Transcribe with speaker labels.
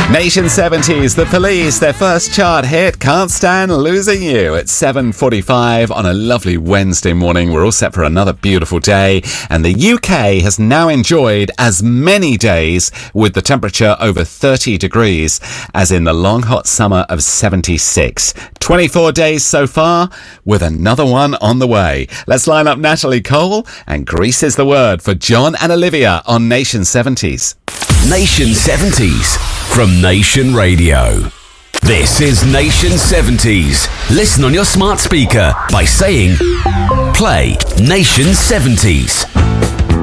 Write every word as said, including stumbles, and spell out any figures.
Speaker 1: Nation seventies, The Police, their first chart hit, Can't Stand Losing You, at seven forty-five on a lovely Wednesday morning. We're all set for another beautiful day, and the U K has now enjoyed as many days with the temperature over thirty degrees as in the long hot summer of seventy-six. twenty-four days so far, with another one on the way. Let's line up Natalie Cole, and Grease is the word for John and Olivia on Nation seventies.
Speaker 2: Nation seventies from Nation Radio. This is Nation seventies. Listen on your smart speaker by saying, play Nation seventies.